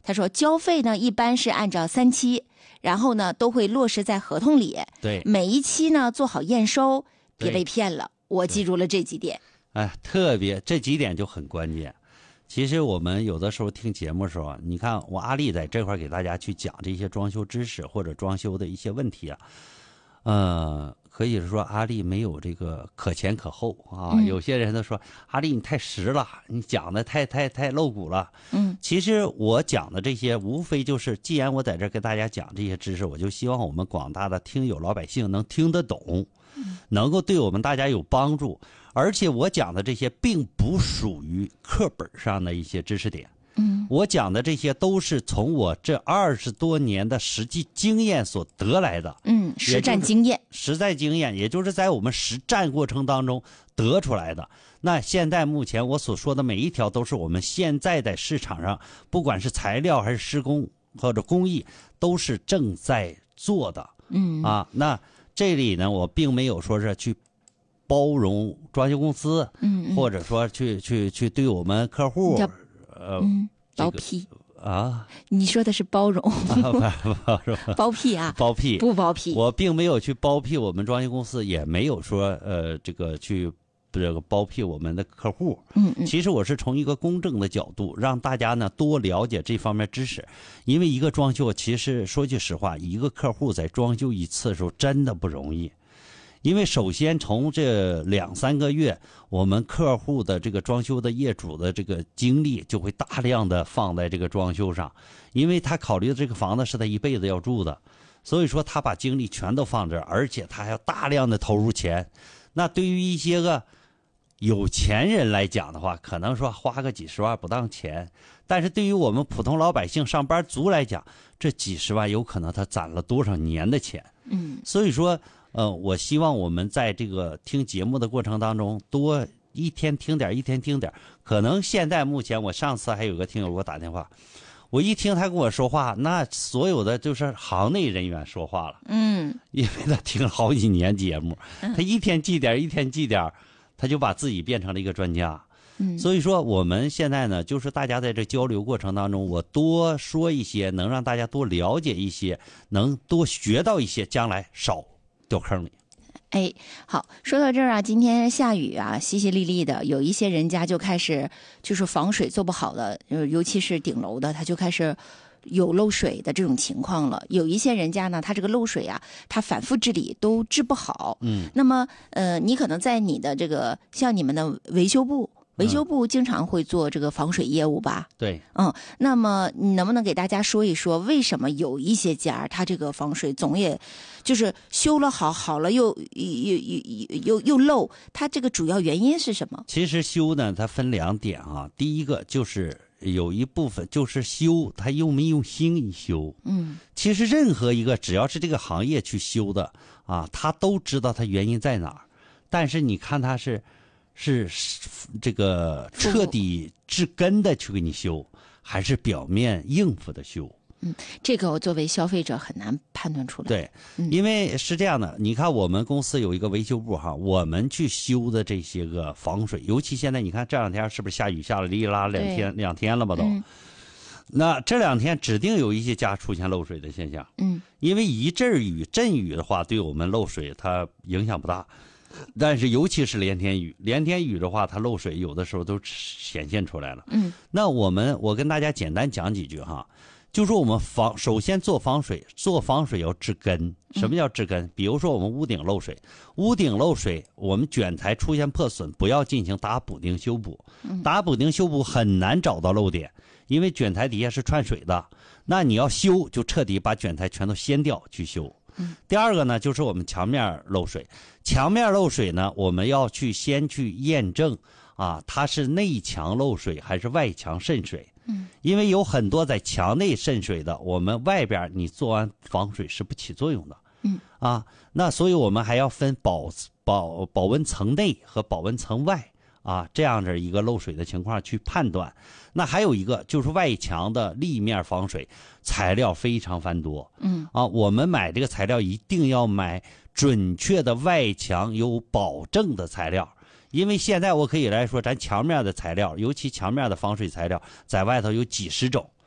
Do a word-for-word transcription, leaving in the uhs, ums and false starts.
他说交费呢一般是按照三期，然后呢都会落实在合同里。 对， 每一期呢做好验收，别被骗了。我记住了这几点。 哎，特别这几点就很关键。其实我们有的时候听节目的时候，你看我阿丽在这块给大家去讲这些装修知识或者装修的一些问题啊，呃，可以说阿丽没有这个可前可后啊。嗯、有些人都说阿丽你太实了，你讲的太太太露骨了。 嗯， 其实我讲的这些，无非就是既然我在这跟大家讲这些知识，我就希望我们广大的听友老百姓能听得懂，能够对我们大家有帮助。而且我讲的这些并不属于课本上的一些知识点， 嗯， 我讲的这些都是从我这二十多年的实际经验所得来的， 嗯，实战经验， 实战经验，也就是在我们实战过程当中得出来的。那现在目前我所说的每一条都是我们现在在市场上，不管是材料还是施工或者工艺，都是正在做的， 嗯啊，那这里呢，我并没有说是去包容装修公司， 嗯，嗯或者说去去去对我们客户，呃， 嗯， 这个、 包庇啊？ 你说的是包容， 啊、 包庇啊？ 包庇不包庇？ 我并没有去包庇我们装修公司，也没有说呃这个去这个包庇我们的客户。 嗯嗯， 其实我是从一个公正的角度，让大家呢多了解这方面知识。因为一个装修，其实说句实话，一个客户在装修一次的时候真的不容易。因为首先从这两三个月，我们客户的这个装修的业主的这个精力就会大量的放在这个装修上，因为他考虑的这个房子是他一辈子要住的，所以说他把精力全都放这儿，而且他还要大量的投入钱。那对于一些个有钱人来讲的话，可能说花个几十万不当钱，但是对于我们普通老百姓上班族来讲，这几十万有可能他攒了多少年的钱。 嗯， 所以说呃，我希望我们在这个听节目的过程当中，多一天听点，一天听点。可能现在目前，我上次还有个听友给我打电话，我一听他跟我说话，那所有的就是行内人员说话了。 嗯， 因为他听了好几年节目，他一天记点，一天记点，他就把自己变成了一个专家。 嗯， 所以说我们现在呢，就是大家在这交流过程当中，我多说一些，能让大家多了解一些，能多学到一些，将来少掉坑里。 哎，好，说到这儿啊，今天下雨啊，淅淅沥沥的，有一些人家就开始就是防水做不好的，尤其是顶楼的，他就开始有漏水的这种情况了。有一些人家呢，他这个漏水啊，他反复治理都治不好。 嗯， 那么呃，你可能在你的这个像你们的维修部。维修部经常会做这个防水业务吧？ 对， 嗯，那么你能不能给大家说一说，为什么有一些家它这个防水总也就是修了好好了又又又又又漏，它这个主要原因是什么？ 其实修呢，它分两点啊。第一个就是有一部分就是修，它用没用心修。嗯，其实任何一个只要是这个行业去修的啊，他都知道它原因在哪儿，但是你看他是。是这个彻底治根的去给你修，还是表面应付的修？ 嗯，这个我作为消费者很难判断出来。 对，嗯、因为是这样的，你看我们公司有一个维修部哈，我们去修的这些个防水，尤其现在你看这两天是不是下雨下了哩啦两天两天了吧都？嗯、那这两天指定有一些家出现漏水的现象。嗯，因为一阵雨阵雨的话，对我们漏水它影响不大。但是尤其是连天雨，连天雨的话，它漏水有的时候都显现出来了。嗯，那我们我跟大家简单讲几句哈，就说我们防首先做防水，做防水要治根。什么叫治根？比如说我们屋顶漏水，屋顶漏水，我们卷材出现破损，不要进行打补丁修补。打补丁修补很难找到漏点，因为卷材底下是串水的。那你要修，就彻底把卷材全都掀掉去修。第二个呢，就是我们墙面漏水。墙面漏水呢，我们要去先去验证啊，它是内墙漏水还是外墙渗水。嗯，因为有很多在墙内渗水的，我们外边你做完防水是不起作用的。嗯，啊，那所以我们还要分保保保温层内和保温层外啊，这样的一个漏水的情况去判断。那还有一个就是外墙的立面防水材料非常繁多。嗯，啊，我们买这个材料一定要买准确的外墙有保证的材料。因为现在我可以来说，咱墙面的材料，尤其墙面的防水材料，在外头有几十种。